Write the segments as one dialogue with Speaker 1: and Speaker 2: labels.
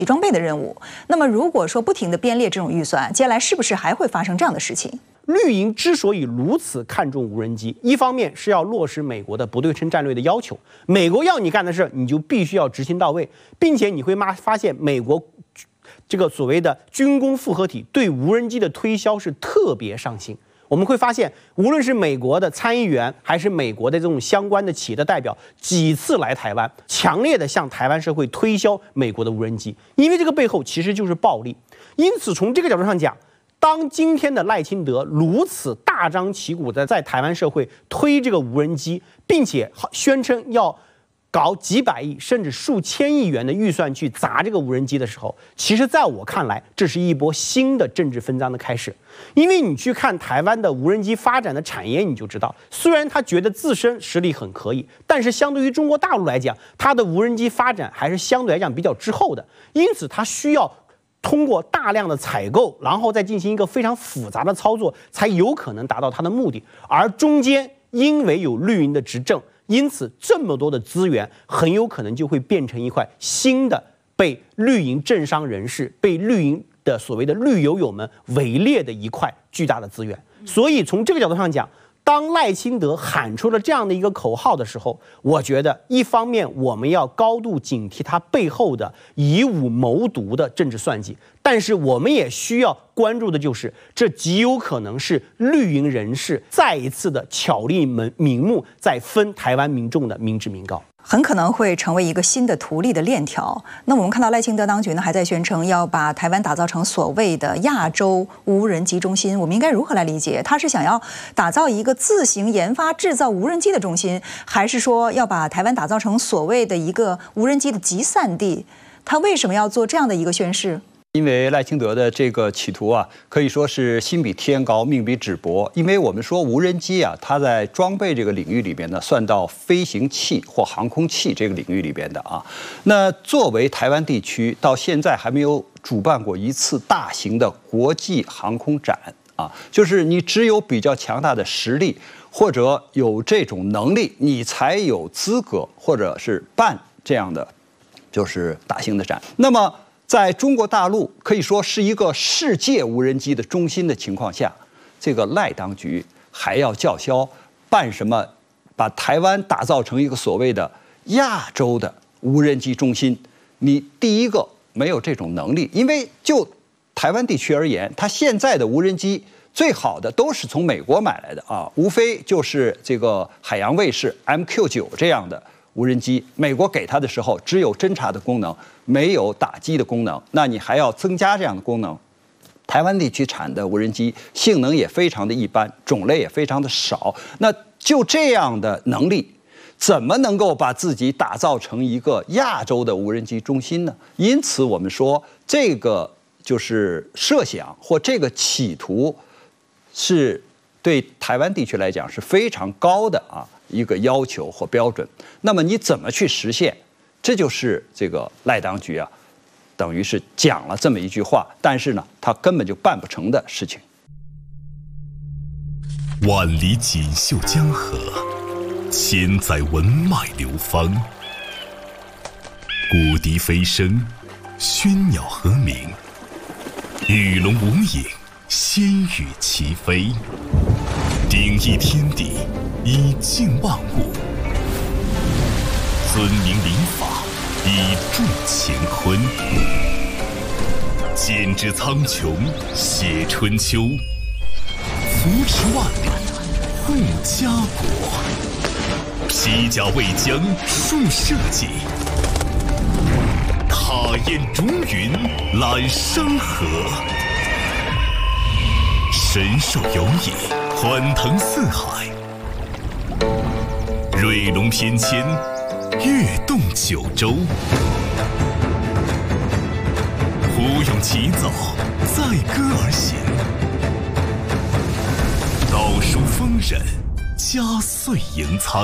Speaker 1: 装备的任务。那么如果说不停地编列这种预算，接下来是不是还会发生这样的事情？
Speaker 2: 绿营之所以如此看重无人机，一方面是要落实美国的不对称战略的要求，美国要你干的事，你就必须要执行到位，并且你会发现美国这个所谓的军工复合体对无人机的推销是特别上心。我们会发现，无论是美国的参议员，还是美国的这种相关的企业的代表，几次来台湾，强烈的向台湾社会推销美国的无人机，因为这个背后其实就是暴利。因此，从这个角度上讲，当今天的赖清德如此大张旗鼓的在台湾社会推这个无人机，并且宣称要搞几百亿甚至数千亿元的预算去砸这个无人机的时候，其实在我看来，这是一波新的政治分赃的开始。因为你去看台湾的无人机发展的产业，你就知道，虽然他觉得自身实力很可以，但是相对于中国大陆来讲，他的无人机发展还是相对来讲比较滞后的，因此他需要通过大量的采购，然后再进行一个非常复杂的操作，才有可能达到他的目的。而中间因为有绿营的执政，因此这么多的资源很有可能就会变成一块新的被绿营政商人士、被绿营的所谓的绿油友们围猎的一块巨大的资源。所以从这个角度上讲，当赖清德喊出了这样的一个口号的时候，我觉得一方面我们要高度警惕他背后的以武谋独的政治算计，但是我们也需要关注的就是，这极有可能是绿营人士再一次的巧立名目，在分台湾民众的民脂民膏。
Speaker 1: 很可能会成为一个新的图利的链条。那我们看到赖清德当局呢，还在宣称要把台湾打造成所谓的亚洲无人机中心。我们应该如何来理解？他是想要打造一个自行研发制造无人机的中心，还是说要把台湾打造成所谓的一个无人机的集散地？他为什么要做这样的一个宣示？
Speaker 3: 因为赖清德的这个企图啊，可以说是心比天高，命比纸薄。因为我们说无人机啊，它在装备这个领域里边呢，算到飞行器或航空器这个领域里边的啊。那作为台湾地区到现在还没有主办过一次大型的国际航空展啊，就是你只有比较强大的实力或者有这种能力，你才有资格或者是办这样的就是大型的展。那么在中国大陆可以说是一个世界无人机的中心的情况下，这个赖当局还要叫嚣办什么，把台湾打造成一个所谓的亚洲的无人机中心。你第一个没有这种能力，因为就台湾地区而言，它现在的无人机最好的都是从美国买来的啊，无非就是这个海洋卫士 MQ9 这样的无人机，美国给它的时候只有侦察的功能，没有打击的功能，那你还要增加这样的功能。台湾地区产的无人机性能也非常的一般，种类也非常的少，那就这样的能力，怎么能够把自己打造成一个亚洲的无人机中心呢？因此我们说，这个就是设想或这个企图，是对台湾地区来讲是非常高的啊一个要求或标准。那么你怎么去实现？这就是这个赖当局啊，等于是讲了这么一句话，但是呢，他根本就办不成的事情。
Speaker 4: 万里锦绣江河，千载文脉流芳。古笛飞声，喧鸟和鸣，与龙无影，仙羽齐飞。鼎益天地，以静万物；尊明礼法，以助乾坤。剪纸苍穹，写春秋；扶持万里，护家国。披甲为将，树社稷；踏雁逐云，揽山河。神兽游弋，欢腾四海；瑞龙翩跹，跃动九州。虎勇齐走，载歌而行；道书丰稔，家岁盈仓。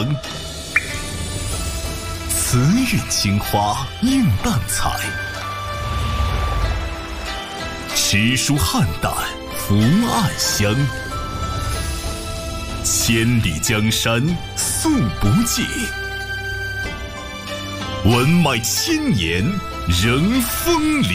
Speaker 4: 慈韵青花，映淡彩；诗书汉胆，福暗香。千里江山素不尽，文脉千年仍风流。